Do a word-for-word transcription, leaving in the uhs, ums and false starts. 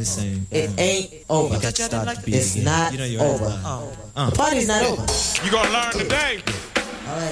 the same. It ain't over. You got to start the beat It's again. not You know you're over. right. The party's not over. You gonna learn today.